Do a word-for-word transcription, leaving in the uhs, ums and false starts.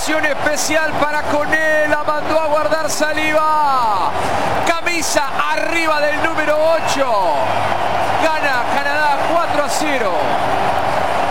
invitación especial para Coné, la mandó a guardar saliva. Camisa arriba del número ocho.